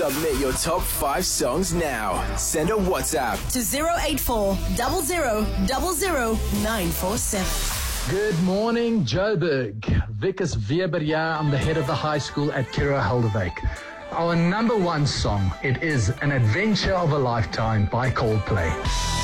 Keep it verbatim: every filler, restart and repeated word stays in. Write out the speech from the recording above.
Submit your top five songs now. Send a WhatsApp to zero eight four zero zero zero zero nine four seven. Good morning, Joburg. Vickers Weber here. I'm the head of the high school at Kira Helderwyk. Our number one song, it is An Adventure of a Lifetime by Coldplay.